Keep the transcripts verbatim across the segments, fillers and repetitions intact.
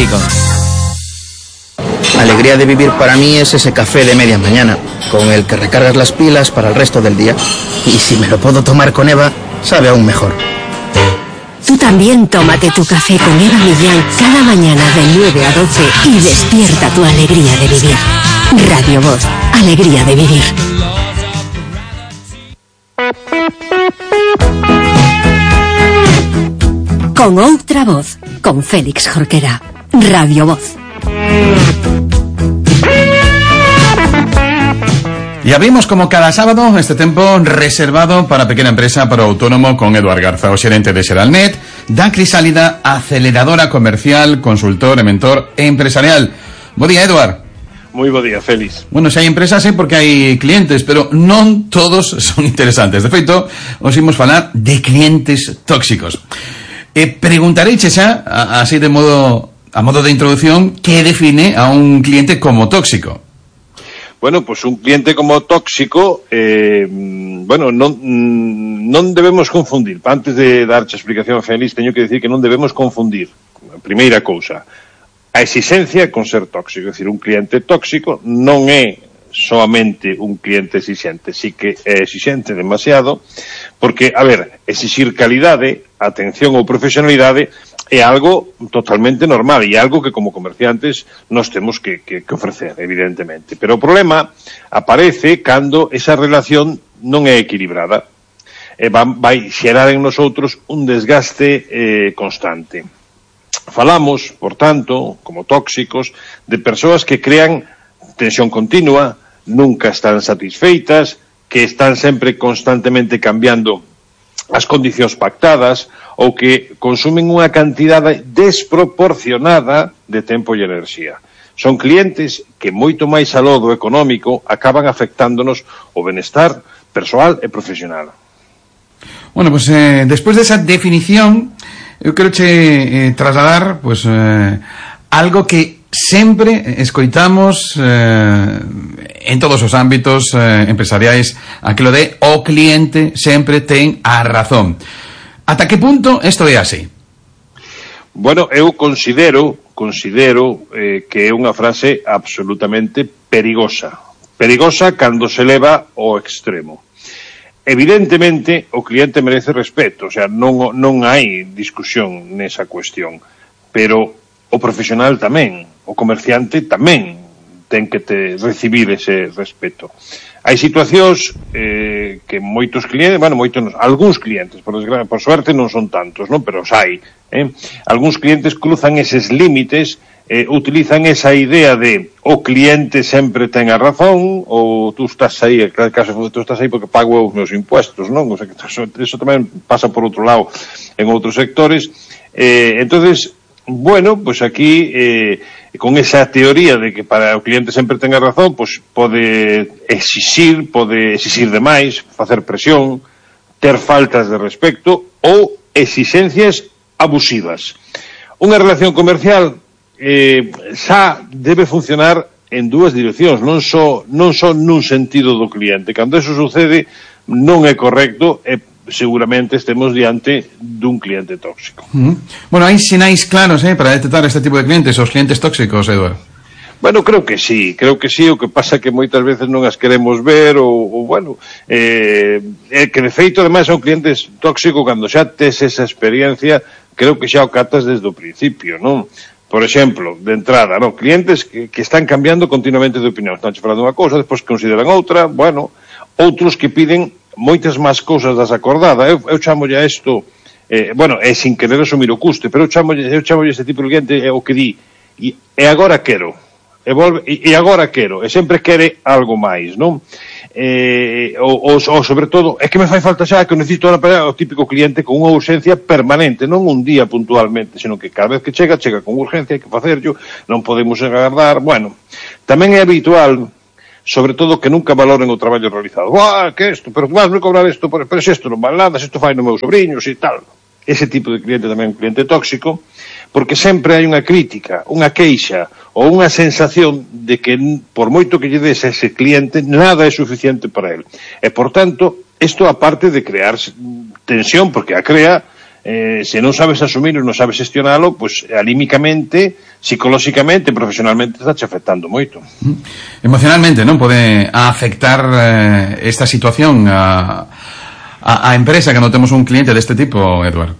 contigo. Alegría de vivir para mí es ese café de media mañana, con el que recargas las pilas para el resto del día. Y si me lo puedo tomar con Eva, sabe aún mejor. Tú también tómate tu café con Eva Millán cada mañana de nueve a doce y despierta tu alegría de vivir. Radio Voz, alegría de vivir. Con outra voz, con Félix Jorquera. Radio Voz. Ya vimos como cada sábado este tempo reservado para pequena empresa, para autónomo, con Eduard Garza, o xerente de Xeralnet, da crisálida aceleradora comercial, consultor e mentor empresarial. Bo día, Eduard. Moi bo día, Félix. Bueno, se hai empresas é porque hai clientes, pero non todos son interesantes. De feito, os imos falar de clientes tóxicos. E preguntareiche xa, así de modo, a modo de introducción, que define a un cliente como tóxico? Bueno, pues un cliente como tóxico, eh, bueno, non, non debemos confundir. Antes de darche a explicación, Félix, teño que decir que non debemos confundir. Primeira cousa, a exixencia con ser tóxico. É dicir, un cliente tóxico non é solamente un cliente exixente, sí que é exixente demasiado, porque, a ver, exixir calidade, atención ou profesionalidade é algo totalmente normal e algo que como comerciantes nos temos que, que, que ofrecer, evidentemente. Pero o problema aparece cando esa relación non é equilibrada. E vai, vai xerar en nosotros un desgaste eh, constante. Falamos, por tanto, como tóxicos, de persoas que crean tensión continua, nunca están satisfeitas, que están sempre constantemente cambiando as condicións pactadas ou que consumen unha cantidade desproporcionada de tempo e enerxía. Son clientes que moito máis aló do económico acaban afectándonos o benestar persoal e profesional. Bueno, pues eh, despois desa definición, eu quero che eh, trasladar pues, eh, algo que sempre escoitamos eh, en todos os ámbitos eh, empresariais, aquilo de o cliente sempre ten a razón. Ata que punto isto é así? Bueno, eu considero considero eh, que é unha frase absolutamente perigosa. Perigosa cando se leva ao extremo. Evidentemente, o cliente merece respeto, o sea, non, non hai discusión nesa cuestión, pero o profesional tamén, o comerciante tamén ten que te recibir ese respeto. Hai situacións eh, que moitos clientes, bueno, moitos, algúns clientes, por, desgra- por suerte non son tantos, non? Pero os hai. Eh? Algúns clientes cruzan eses límites, eh, utilizan esa idea de o cliente sempre ten a razón, ou tú estás aí, en caso tú estás aí porque pago os meus impuestos, non? O sea, que eso, eso tamén pasa por outro lado en outros sectores. Eh, entonces, bueno, pues aquí eh, con esa teoría de que para o cliente sempre tenga razón, pues pode exixir, pode exixir demais, facer presión, ter faltas de respecto ou exixencias abusivas. Unha relación comercial eh, xa debe funcionar en dúas direccións, non só non só nun sentido do cliente. Cando eso sucede non é correcto e seguramente estemos diante dun cliente tóxico. Uh-huh. Bueno, hai sinais claros eh, para detectar este tipo de clientes, os clientes tóxicos, Eduardo? Bueno, creo que sí, creo que sí, o que pasa é que moitas veces non as queremos ver, ou, ou bueno, eh, é que de feito, ademais, son clientes tóxicos, cando xa tes esa experiencia, creo que xa o catas desde o principio, non? Por exemplo, de entrada, non? Clientes que, que están cambiando continuamente de opinión, están falando unha cousa, despois consideran outra, bueno, outros que piden moitas máis cousas das acordadas. Eu, eu chamolle a isto, eh, bueno, é sin querer asumir o custe, pero eu chamolle, eu chamolle este tipo de cliente é o que di, e, e agora quero, e, volve, e, e agora quero, e sempre quere algo máis, non? Eh, ou, ou, ou sobre todo, é que me fai falta xa, que eu necesito ahora, o típico cliente con unha urxencia permanente, non un día puntualmente, senón que cada vez que chega, chega con urxencia, hai que facerlo, non podemos agardar. Bueno, tamén é habitual, sobre todo, que nunca valoren o traballo realizado. Buah, que isto, pero vas me cobrar isto, pero se isto non vale nada, se isto fai no meu sobrinho, e tal. Ese tipo de cliente tamén é un cliente tóxico, porque sempre hai unha crítica, unha queixa ou unha sensación de que por moito que lle des a ese cliente nada é suficiente para él. E, por tanto, isto aparte de crear tensión, porque a crea, eh, se non sabes asumir e non sabes gestionalo, pois pues, anímicamente, psicolóxicamente, profesionalmente, está che afectando moito. Emocionalmente, non? Pode afectar eh, esta situación a, a, a empresa cando temos un cliente deste tipo, Eduardo?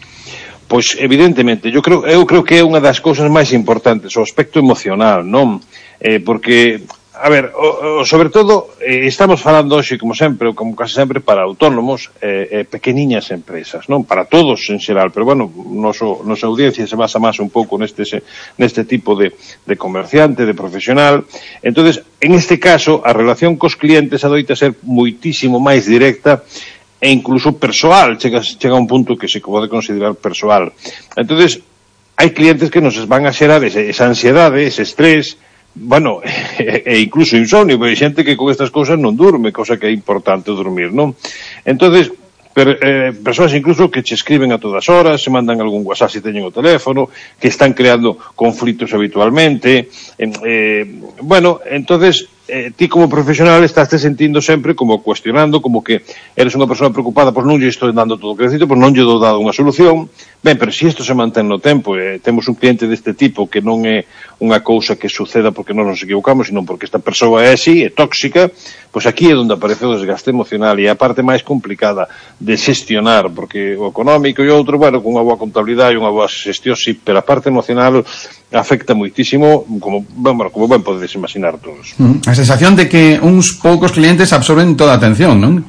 Pois, evidentemente, eu creo, eu creo que é unha das cousas máis importantes, o aspecto emocional, non? Eh, porque... A ver, o, o, sobre todo, eh, estamos falando hoxe, como sempre, ou como casi sempre, para autónomos e eh, eh, pequeniñas empresas, non? Para todos en xeral, pero, bueno, noso, nosa audiencia se basa máis un pouco neste, neste tipo de, de comerciante, de profesional. Entonces, en este caso, a relación cos clientes adoita ser moitísimo máis directa e incluso persoal, chega, chega a un punto que se pode considerar persoal. Entonces, hai clientes que nos van a xerar ese, esa ansiedade, ese estrés, bueno, e incluso insomnio, porque hai xente que con estas cousas non durme, cosa que é importante dormir, non? Entonces, per, eh, persoas incluso que che escriben a todas horas, se mandan algún WhatsApp se teñen o teléfono, que están creando conflitos habitualmente, eh, eh, bueno, entonces, eh, ti como profesional estás te sentindo sempre como cuestionando, como que eres unha persona preocupada, pois non lle estou dando todo o que necesito, pois non lle dou dado unha solución. Ben, pero se isto se mantén no tempo, eh, temos un cliente deste tipo que non é unha cousa que suceda porque non nos equivocamos, sino porque esta persoa é así, é tóxica, pois aquí é onde aparece o desgaste emocional e a parte máis complicada de xestionar, porque o económico e outro, bueno, con unha boa contabilidade e unha boa xestión, sí, pero a parte emocional afecta moitísimo, como, bueno, como ben podedes imaginar todos. A sensación de que uns poucos clientes absorben toda a atención, non?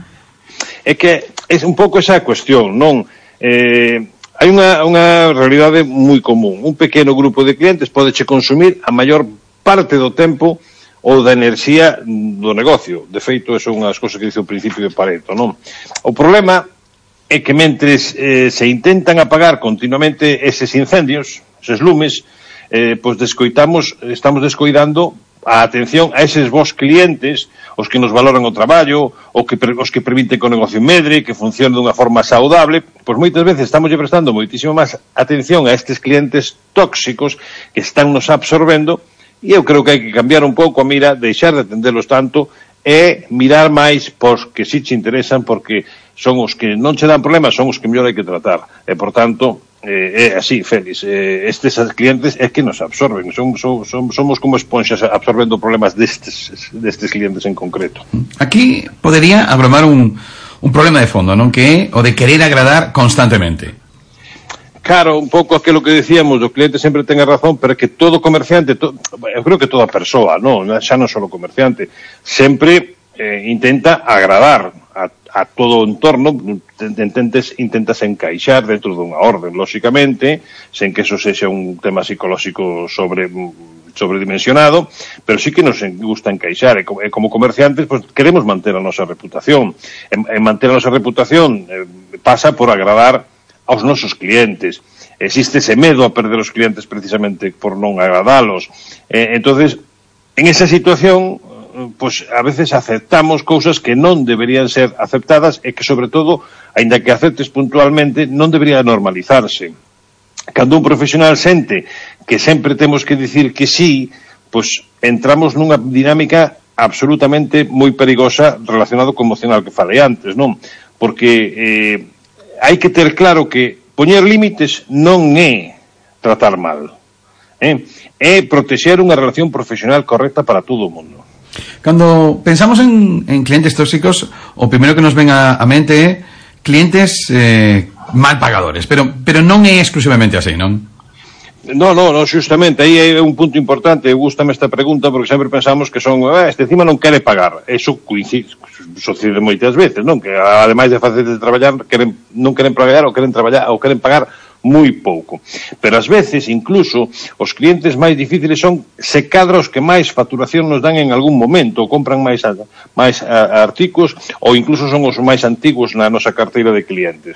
É que é un pouco esa cuestión, non? Eh, hai unha, unha realidade moi común. Un pequeno grupo de clientes podeche consumir a maior parte do tempo ou da enerxía do negocio. De feito, eso é unhas cousas que dice o principio de Pareto, non? O problema é que mentres eh, se intentan apagar continuamente eses incendios, eses lumes, eh, pois descoitamos, estamos descoidando a atención a eses vos clientes, os que nos valoran o traballo, o que, os que permiten que o negocio medre, que funcione dunha forma saudable, pois moitas veces estamos prestando moitísimo máis atención a estes clientes tóxicos que están nos absorbendo, e eu creo que hai que cambiar un pouco a mira, deixar de atendelos tanto, e mirar máis pos que si che interesan, porque son os que non che dan problemas, son os que mellor hai que tratar, e por tanto, eh, é así, Félix, eh, estes clientes é que nos absorben, son, son, son, somos como esponxas absorbendo problemas destes, destes clientes en concreto. Aquí podería abromar un, un problema de fondo, non? Que é o de querer agradar constantemente. Claro, un pouco aquilo que decíamos, o cliente sempre ten a razón, pero que todo comerciante, to, eu creo que toda persoa, non, xa non só o comerciante, sempre eh, intenta agradar a, a todo o entorno, intentes, intentas encaixar dentro dunha orden, lóxicamente, sen que eso sexa un tema psicolóxico sobre sobredimensionado, pero sí que nos gusta encaixar, e como, e como comerciantes pues, queremos manter a nosa reputación, e, e manter a nosa reputación eh, pasa por agradar aos nosos clientes. Existe ese medo a perder os clientes precisamente por non agradalos. Eh, entonces, en esa situación, pues a veces aceptamos cousas que non deberían ser aceptadas e que, sobre todo, aínda que aceptes puntualmente, non debería normalizarse. Cando un profesional sente que sempre temos que dicir que sí, pues entramos nunha dinámica absolutamente moi perigosa relacionado co emocional que falei antes, non? Porque eh, hai que ter claro que poñer límites non é tratar mal, eh? É protexer unha relación profesional correcta para todo o mundo. Cando pensamos en, en clientes tóxicos, o primeiro que nos ven a, a mente é clientes eh, mal pagadores, pero, pero non é exclusivamente así, non? No, no, no, justamente, aí é un punto importante, gústame esta pregunta, porque sempre pensamos que son, ah, este encima non quere pagar, eso coincide, sucede moitas veces, non? Que ademais de facer de traballar, queren, non queren pagar ou queren traballar, ou queren pagar moi pouco. Pero ás veces, incluso, os clientes máis difíciles son se cadra os que máis facturación nos dan en algún momento, ou compran máis, máis artigos, ou incluso son os máis antigos na nosa carteira de clientes.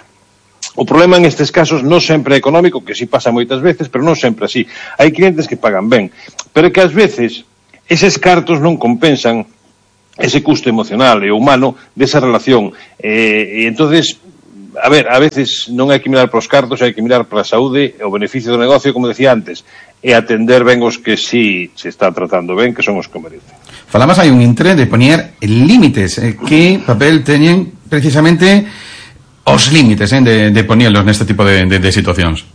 O problema en estes casos non sempre é económico, que si pasa moitas veces, pero non sempre así. Hai clientes que pagan ben, pero que ás veces eses cartos non compensan ese custo emocional e humano desa relación. E, e entonces, a ver, a veces non hai que mirar pros cartos, hai que mirar para a saúde e o beneficio do negocio, como decía antes, e atender ben os que si se está tratando ben, que son os que merecen. Falabas hai un intre de poñer límites, eh, que papel teñen precisamente os límites eh, de, de poñelos neste tipo de, de, de situacións.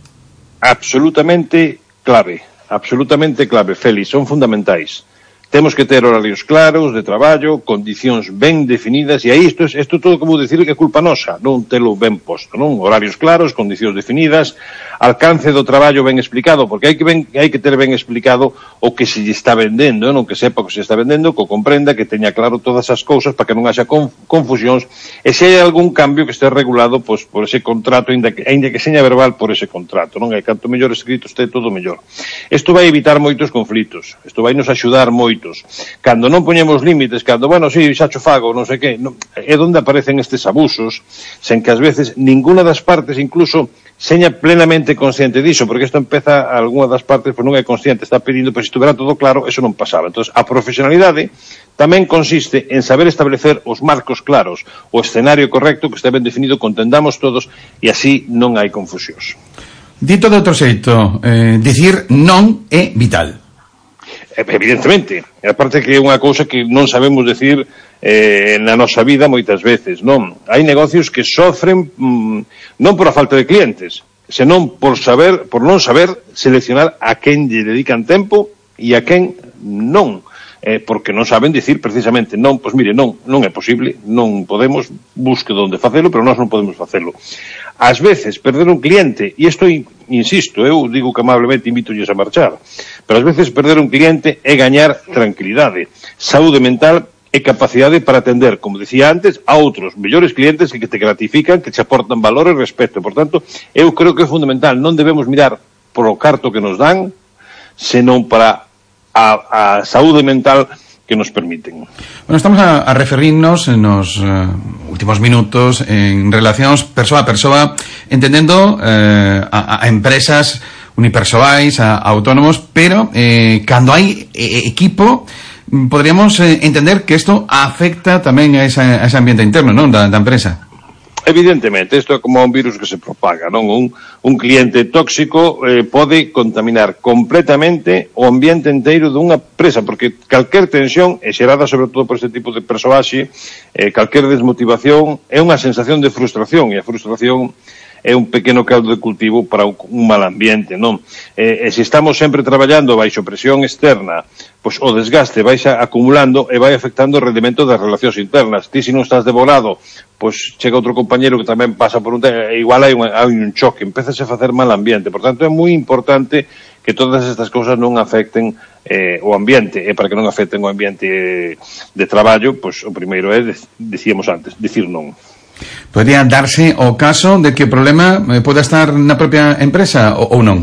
Absolutamente clave, absolutamente clave, Félix, son fundamentais. Temos que ter horarios claros de traballo, condicións ben definidas, e aí isto, isto todo que vou dicir que é culpa nosa, non telo ben posto, non? Horarios claros, condicións definidas, alcance do traballo ben explicado, porque hai que, ben, hai que ter ben explicado o que se lle está vendendo, non? Que sepa o que se está vendendo, que o comprenda, que teña claro todas as cousas para que non haxa confusións, e se hai algún cambio que este regulado pois, por ese contrato, ainda que, ainda que seña verbal por ese contrato, non? E canto mellor escrito este, todo mellor. Isto vai evitar moitos conflitos, isto vai nos axudar moito. Cando non poñemos límites, cando, bueno, si, sí, xa cho fago, non sei que, non, é onde aparecen estes abusos, sen que ás veces ninguna das partes incluso seña plenamente consciente diso, porque isto empeza, algunha das partes pues non é consciente, está pedindo, pero se estuvera todo claro, eso non pasaba. Entón, a profesionalidade tamén consiste en saber establecer os marcos claros, o escenario correcto que este ben definido, contendamos todos, e así non hai confusións. Dito de outro xeito, eh, dicir non é vital. Evidentemente, aparte que é unha cousa que non sabemos decir eh, na nosa vida moitas veces, non? Hai negocios que sofren mm, non por a falta de clientes, senón por saber, por non saber seleccionar a quen lle dedican tempo e a quen non, eh, porque non saben dicir precisamente non, pois mire, non, non é posible, non podemos, busque onde facelo, pero nós non podemos facelo. Ás veces, perder un cliente, e isto, insisto, eu digo que amablemente invítolles a marchar, pero ás veces perder un cliente é gañar tranquilidade, saúde mental e capacidade para atender, como dicía antes, a outros mellores clientes que te gratifican, que te aportan valor e respeto. Por tanto, eu creo que é fundamental, non debemos mirar polo carto que nos dan, senón para a, a saúde mental que nos permiten. Bueno, estamos a, a referirnos nos uh, últimos minutos en relacións persoa a persoa, entendendo uh, a, a empresas unipersoais, a, a autónomos, pero eh, cando hai eh, equipo, podríamos eh, entender que isto afecta tamén a, esa, a ese ambiente interno, non, da, da empresa. Evidentemente, isto é como un virus que se propaga, non? Un, un cliente tóxico eh, pode contaminar completamente o ambiente inteiro dunha empresa, porque calquer tensión é xerada sobre todo por este tipo de persoaxe, eh, calquer desmotivación é unha sensación de frustración, e a frustración é un pequeno caldo de cultivo para un, un mal ambiente, non? E, e se estamos sempre traballando baixo presión externa, pois o desgaste vai acumulando e vai afectando o rendimento das relacións internas. Ti, se non estás devorado, pois chega outro compañero que tamén pasa por un tema, e igual hai un, hai un choque, empezase a facer mal ambiente. Por tanto, é moi importante que todas estas cousas non afecten eh, o ambiente, e para que non afecten o ambiente de traballo, pois o primeiro é, dicíamos antes, dicir non. Podría darse o caso de que o problema poda estar na propia empresa ou, ou non?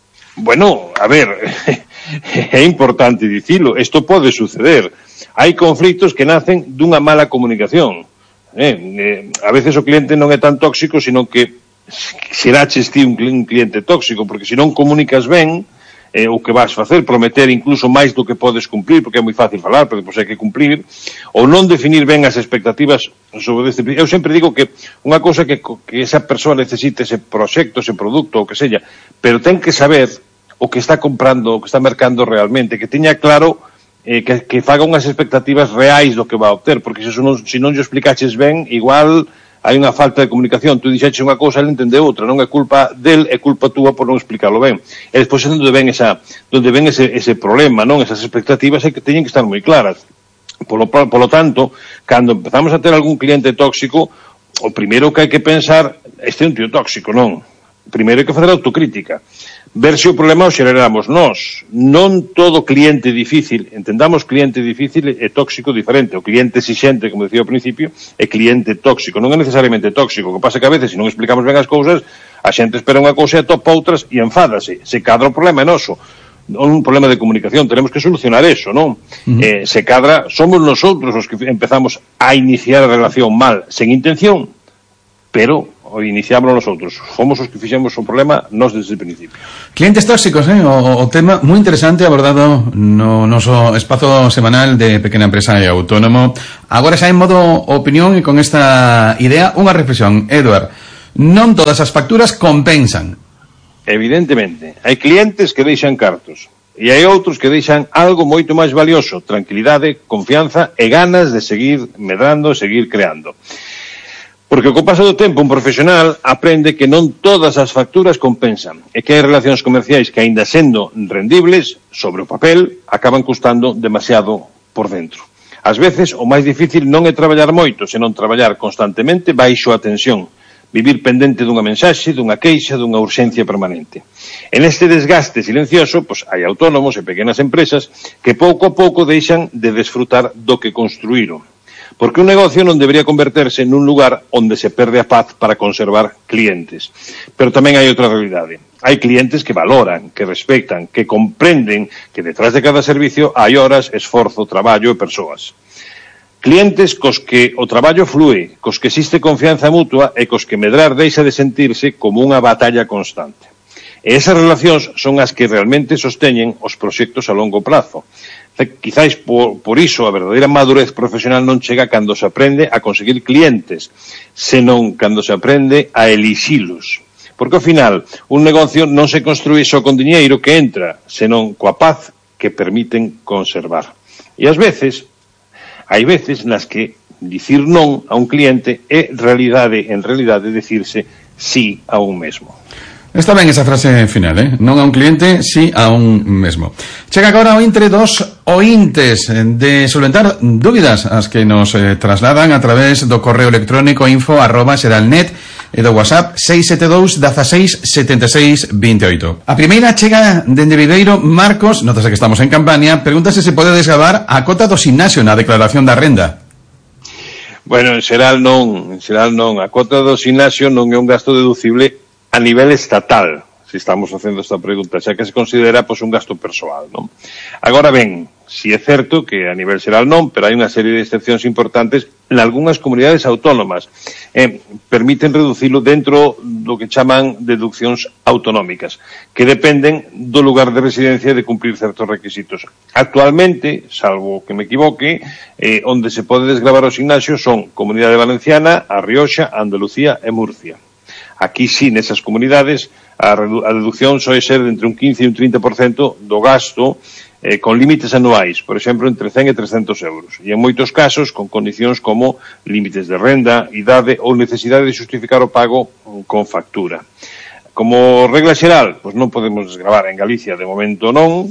Bueno, a ver, é importante dicilo, isto pode suceder. Hai conflitos que nacen dunha mala comunicación. Eh, eh, a veces o cliente non é tan tóxico, sino que xeraches ti un cliente tóxico, porque se non comunicas ben eh, o que vas facer, prometer incluso máis do que podes cumplir, porque é moi fácil falar, pero depois hai que cumplir, ou non definir ben as expectativas sobre este. Eu sempre digo que unha cousa que, que esa persoa necesite ese proxecto, ese produto, o que sella, pero ten que saber o que está comprando, o que está mercando realmente, que teña claro eh, que, que faga unhas expectativas reais do que va a obter, porque se non, se non yo explicaches ben, igual hai unha falta de comunicación, tú dixeches unha cousa, ele entende outra, non é culpa del, é culpa túa por non explicarlo ben. E despois é onde ven esa, onde ven ese, ese problema, non? Esas expectativas é que teñen que estar moi claras. Polo, polo tanto, cando empezamos a ter algún cliente tóxico, o primeiro que hai que pensar, este é un tío tóxico, non? Primeiro hai que facer autocrítica. Ver se o problema o xeramos nós. Non todo cliente difícil, entendamos cliente difícil e tóxico diferente. O cliente exixente, como decía ao principio, é cliente tóxico. Non é necesariamente tóxico. O que pasa que a veces, se non explicamos ben as cousas, a xente espera unha cousa e atopa outras e enfádase. Se cadra o problema é noso. Non un problema de comunicación. Tenemos que solucionar eso, non? Uh-huh. Eh, se cadra, somos nosotros os que empezamos a iniciar a relación mal, sen intención, pero o iniciámoslo nosotros. Fomos os que fixemos o problema nós desde o principio. Clientes tóxicos, eh? O, o tema moi interesante abordado no noso espazo semanal de Pequena Empresa e Autónomo. Agora xa en modo opinión e con esta idea, unha reflexión. Eduard, non todas as facturas compensan. Evidentemente. Hai clientes que deixan cartos e hai outros que deixan algo moito máis valioso, tranquilidade, confianza e ganas de seguir medrando, seguir creando. Porque co paso do tempo un profesional aprende que non todas as facturas compensan e que hai relacións comerciais que, aínda sendo rendibles sobre o papel, acaban custando demasiado por dentro. Ás veces, o máis difícil non é traballar moito, senón traballar constantemente baixo a tensión, vivir pendente dunha mensaxe, dunha queixa, dunha urxencia permanente. En este desgaste silencioso, pois, hai autónomos e pequenas empresas que pouco a pouco deixan de desfrutar do que construíron. Porque un negocio non debería converterse nun lugar onde se perde a paz para conservar clientes. Pero tamén hai outra realidade. Hai clientes que valoran, que respectan, que comprenden que detrás de cada servicio hai horas, esforzo, traballo e persoas. Clientes cos que o traballo flúe, cos que existe confianza mutua e cos que medrar deixa de sentirse como unha batalla constante. E esas relacións son as que realmente sosteñen os proxectos a longo plazo. Quizáis por, por iso a verdadeira madurez profesional non chega cando se aprende a conseguir clientes, senón cando se aprende a elixilos. Porque ao final, un negocio non se construí só con diñeiro que entra, senón coa paz que permiten conservar. E ás veces, hai veces nas que dicir non a un cliente é realidade, en realidade, decirse sí a un mesmo. Está ben esa frase final, eh? Non a un cliente, si a un mesmo. Chega agora o intre dos ointes de solventar dúbidas as que nos eh, trasladan a través do correo electrónico info arroba seralnet e do WhatsApp seis sete dous, dezaseis, setenta e seis, vinte e oito. A primeira chega dende Viveiro. Marcos, notase que estamos en campaña, pregúntase se pode desgravar a cota do gimnasio na declaración da renda. Bueno, en xeral non, en xeral non. A cota do gimnasio non é un gasto deducible a nivel estatal, se estamos facendo esta pregunta, xa que se considera pois, un gasto persoal, non? Agora ben, si é certo que a nivel xeral non, pero hai unha serie de excepcións importantes en algunhas comunidades autónomas. Eh, permiten reducilo dentro do que chaman deduccións autonómicas, que dependen do lugar de residencia e de cumplir certos requisitos. Actualmente, salvo que me equivoque, eh, onde se pode desgravar o gimnasio son Comunidade Valenciana, A Rioxa, Andalucía e Murcia. Aquí sí, nesas comunidades, a, a deducción soe ser de entre un quince e un trinta por cento do gasto eh, con límites anuais, por exemplo, entre cen e trescentos euros. E en moitos casos, con condicións como límites de renda, idade ou necesidade de justificar o pago con factura. Como regla xeral, pois non podemos desgravar en Galicia, de momento non,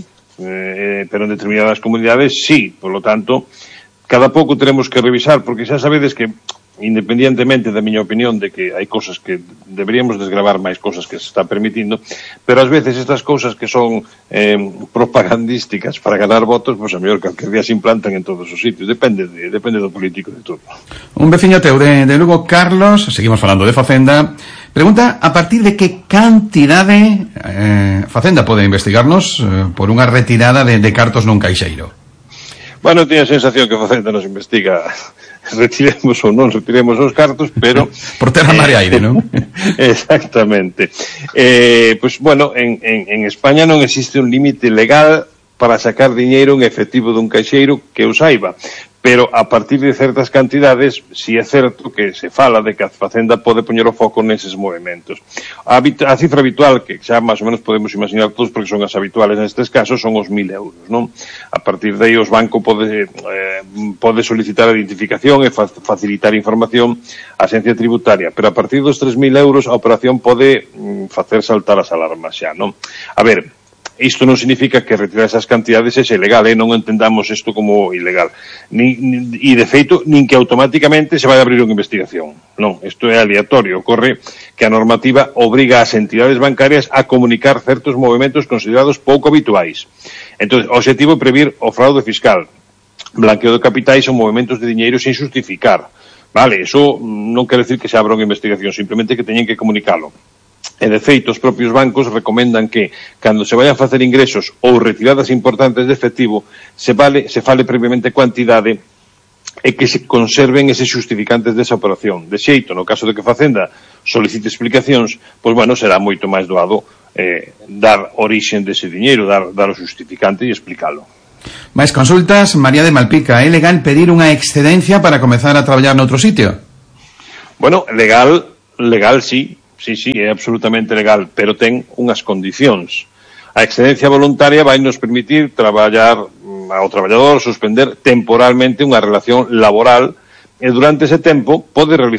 eh, pero en determinadas comunidades sí, por lo tanto, cada pouco teremos que revisar, porque xa sabedes que independientemente da miña opinión de que hai cosas que deberíamos desgravar máis cosas que se está permitindo, pero ás veces estas cousas que son eh, propagandísticas para ganar votos, pois a mellor calquer día se implantan en todos os sitios, depende de, depende do político de todo. Un veciño teu de, de Lugo, Carlos, seguimos falando de Facenda, pregunta a partir de que cantidade eh, Facenda pode investigarnos eh, por unha retirada de, de cartos nun caixeiro. Bueno, teño a sensación que Facenda nos investiga retiremos ou non retiremos os cartos, pero por terra, mar e aire, non? Exactamente. Eh, pois, pues, bueno, en, en, en España non existe un límite legal para sacar diñeiro en efectivo dun caixeiro que o saiba, pero a partir de certas cantidades, si é certo que se fala de que a Facenda pode poñer o foco neses movimentos. A, a cifra habitual, que xa máis ou menos podemos imaginar todos, porque son as habituales nestes casos, son os mil euros, non? A partir de aí, os bancos pode, eh, pode solicitar a identificación e fa facilitar información á Axencia Tributaria, pero a partir dos tres mil euros a operación pode mm, facer saltar as alarmas xa, non? A ver, isto non significa que retirar esas cantidades é ilegal, eh? Non entendamos isto como ilegal. Ni, ni, e, de feito, nin que automáticamente se vai abrir unha investigación. Non, isto é aleatorio. Ocorre que a normativa obriga ás entidades bancarias a comunicar certos movimentos considerados pouco habituais. Entón, o objetivo é previr o fraude fiscal, blanqueo de capitais ou movimentos de diñeiro sin justificar. Vale, eso non quere decir que se abra unha investigación, simplemente que teñen que comunicalo. E, de feito, os propios bancos recomendan que, cando se vayan a facer ingresos ou retiradas importantes de efectivo, se, vale, se fale previamente cuantidade e que se conserven eses justificantes desa operación. De xeito, no caso de que Facenda solicite explicacións, pois, bueno, será moito máis doado eh, dar orixen dese diñeiro, dar, dar o justificante e explicalo. Mais consultas, María de Malpica, é legal pedir unha excedencia para comezar a traballar noutro sitio? Bueno, legal, legal sí. Sí, sí, é absolutamente legal, pero ten unhas condicións. A excedencia voluntaria vai nos permitir traballar ao traballador, suspender temporalmente unha relación laboral e durante ese tempo pode realizar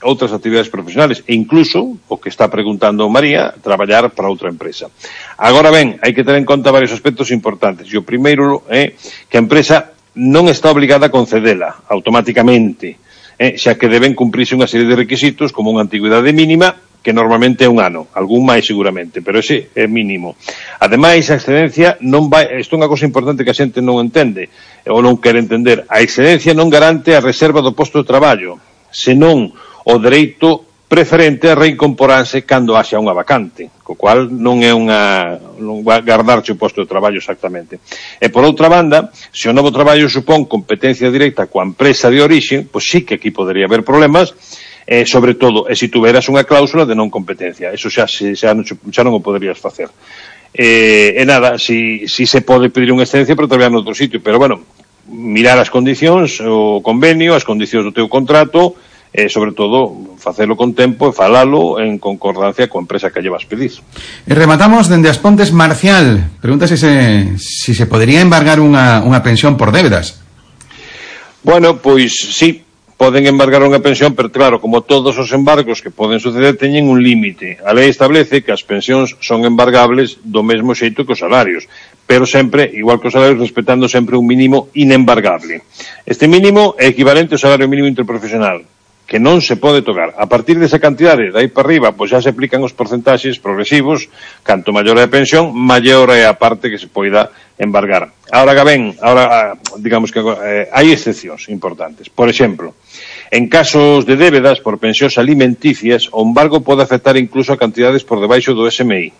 outras actividades profesionales e incluso, o que está preguntando María, traballar para outra empresa. Agora ben, hai que ter en conta varios aspectos importantes. E o primeiro é que a empresa non está obligada a concedela automáticamente, eh, xa que deben cumprirse unha serie de requisitos como unha antigüidade mínima, que normalmente é un ano, algún máis seguramente, pero ese é mínimo. Ademais, a excedencia non vai, isto é unha cosa importante que a xente non entende, ou non quere entender, a excedencia non garante a reserva do posto de traballo, senón o dereito preferente a reincorporarse cando haxa unha vacante, co cual non é unha, non vai guardarche o posto de traballo exactamente. E por outra banda, se o novo traballo supón competencia directa coa empresa de orixe, pois sí que aquí podería haber problemas, eh, sobre todo, e se tuveras unha cláusula de non competencia, eso xa, xa, non, xa non o poderías facer. Eh, e nada, si, si se pode pedir unha excedencia para trabalhar en outro sitio, pero bueno, mirar as condicións, o convenio, as condicións do teu contrato, e sobre todo facelo con tempo e falalo en concordancia coa empresa que lle vas pedir. E rematamos dende As Pontes. Marcial pregunta se se, si se podería embargar unha, unha pensión por débedas. Bueno, pois sí, poden embargar unha pensión, pero claro, como todos os embargos que poden suceder, teñen un límite. A lei establece que as pensións son embargables do mesmo xeito que os salarios, pero sempre, igual que os salarios, respetando sempre un mínimo inembargable. Este mínimo é equivalente ao salario mínimo interprofesional, que non se pode tocar. A partir desa cantidade, dai para arriba, pois xa se aplican os porcentaxes progresivos, canto maior é a pensión, maior é a parte que se poida embargar. Ahora, ben, ahora, digamos que eh, hai excepcións importantes. Por exemplo, en casos de débedas por pensións alimenticias, o embargo pode afectar incluso a cantidades por debaixo do S M I,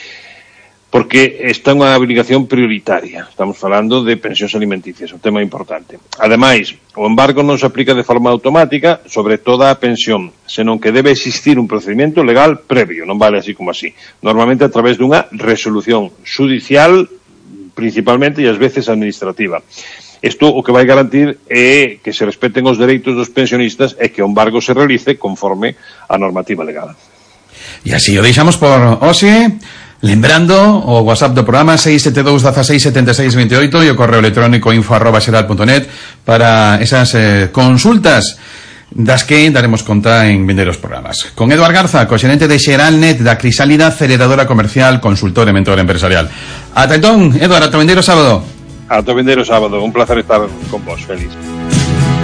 porque está unha obligación prioritaria. Estamos falando de pensións alimenticias, un tema importante. Ademais, o embargo non se aplica de forma automática sobre toda a pensión, senón que debe existir un procedimento legal previo, non vale así como así. Normalmente a través dunha resolución judicial, principalmente, e ás veces administrativa. Isto o que vai garantir é que se respeten os dereitos dos pensionistas e que o embargo se realice conforme a normativa legal. E así o deixamos por hoxe. Lembrando o WhatsApp do programa seis sete dous, dieciséis, setenta e seis, veintioito e o correo electrónico info arroba xeral punto net para esas eh, consultas das que daremos conta en vendeiros programas. Con Eduard Garza, co xerente de Xeralnet da Crisálida, aceleradora comercial, consultor e mentor empresarial. Ata entón, Eduard, ata vendeiro sábado. Ata vendeiro sábado, un placer estar con vos, feliz.